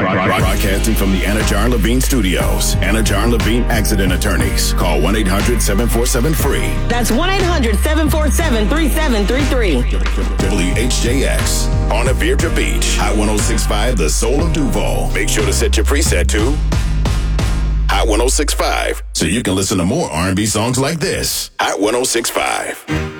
Broadcasting from the Anajar Levine Studios. Anajar Levine Accident Attorneys. Call 1-800-747-FREE. That's 1-800-747-3733. WHJX. Bonavita Beach. Hot 106.5, the soul of Duval. Make sure to set your preset to Hot 106.5 so you can listen to more R&B songs like this. Hot 106.5.